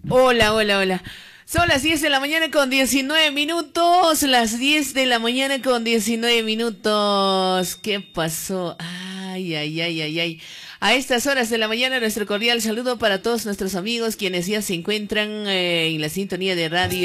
Hola, hola, hola. Son las 10 de la mañana con 19 minutos. Las 10 de la mañana con 19 minutos. ¿Qué pasó? Ay, ay, ay, ay, ay. A estas horas de la mañana, nuestro cordial saludo para todos nuestros amigos quienes ya se encuentran en la sintonía de radio.